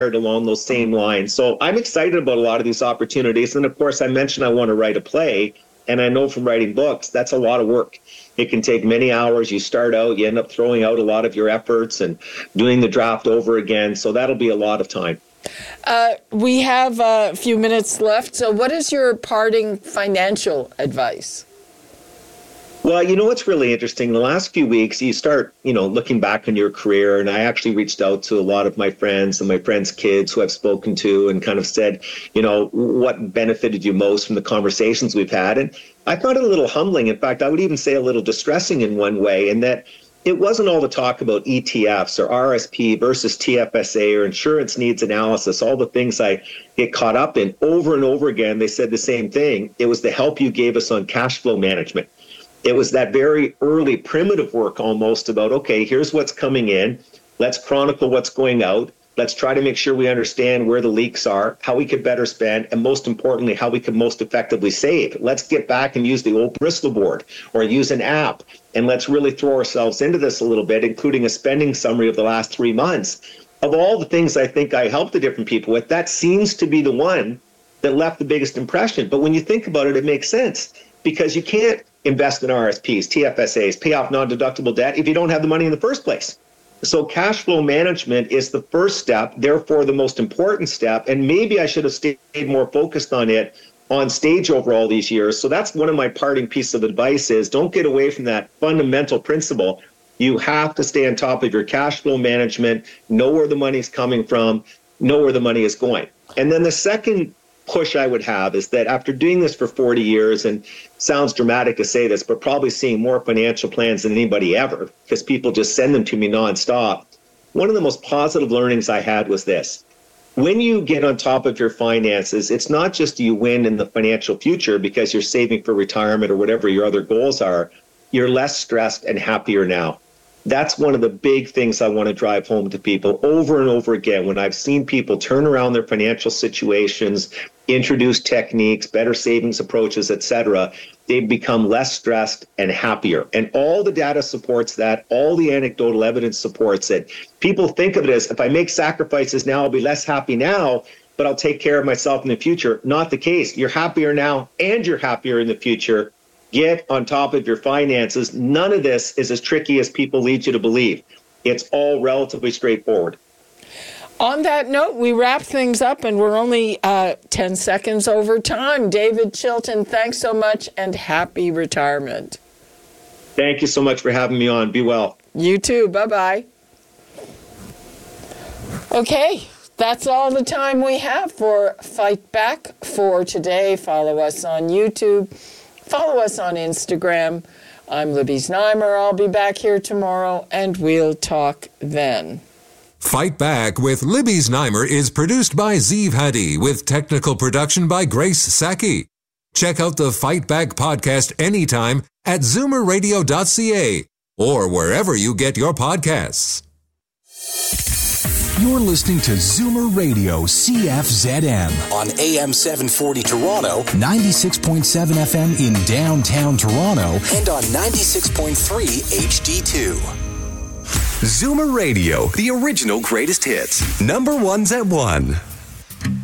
along those same lines. So I'm excited about a lot of these opportunities. And of course, I mentioned I want to write a play. And I know from writing books, that's a lot of work. It can take many hours. You start out, you end up throwing out a lot of your efforts and doing the draft over again. So that'll be a lot of time. We have a few minutes left. So what is your parting financial advice? Well, you know what's really interesting? The last few weeks, you start, looking back on your career, and I actually reached out to a lot of my friends and my friends' kids who I've spoken to and kind of said, what benefited you most from the conversations we've had? And I found it a little humbling. In fact, I would even say a little distressing in one way, in that it wasn't all the talk about ETFs or RSP versus TFSA or insurance needs analysis, all the things I get caught up in. Over and over again, they said the same thing. It was the help you gave us on cash flow management. It was that very early primitive work almost about, okay, here's what's coming in. Let's chronicle what's going out. Let's try to make sure we understand where the leaks are, how we could better spend, and most importantly, how we could most effectively save. Let's get back and use the old Bristol board or use an app. And let's really throw ourselves into this a little bit, including a spending summary of the last 3 months. Of all the things I think I helped the different people with, that seems to be the one that left the biggest impression. But when you think about it, it makes sense, because you can't invest in RSPs, TFSAs, pay off non-deductible debt if you don't have the money in the first place. So cash flow management is the first step, therefore the most important step. And maybe I should have stayed more focused on it on stage over all these years. So that's one of my parting pieces of advice is don't get away from that fundamental principle. You have to stay on top of your cash flow management, know where the money's coming from, know where the money is going. And then the second push I would have is that after doing this for 40 years, and sounds dramatic to say this, but probably seeing more financial plans than anybody ever, because people just send them to me nonstop. One of the most positive learnings I had was this. When you get on top of your finances, it's not just you win in the financial future because you're saving for retirement or whatever your other goals are. You're less stressed and happier now. That's one of the big things I want to drive home to people over and over again. When I've seen people turn around their financial situations, introduce techniques, better savings approaches, etc., they've become less stressed and happier. And all the data supports that. All the anecdotal evidence supports it. People think of it as, if I make sacrifices now, I'll be less happy now, but I'll take care of myself in the future. Not the case. You're happier now and you're happier in the future. Get on top of your finances. None of this is as tricky as people lead you to believe. It's all relatively straightforward. On that note, we wrap things up, and we're only 10 seconds over time. David Chilton, thanks so much, and happy retirement. Thank you so much for having me on. Be well. You too. Bye-bye. Okay, that's all the time we have for Fight Back for today. Follow us on YouTube. Follow us on Instagram. I'm Libby Znaimer. I'll be back here tomorrow, and we'll talk then. Fight Back with Libby Znaimer is produced by Zeev Hadi with technical production by Grace Saki. Check out the Fight Back podcast anytime at zoomerradio.ca or wherever you get your podcasts. You're listening to Zoomer Radio CFZM on AM 740 Toronto, 96.7 FM in downtown Toronto, and on 96.3 HD2. Zoomer Radio, the original greatest hits. Number ones at 1.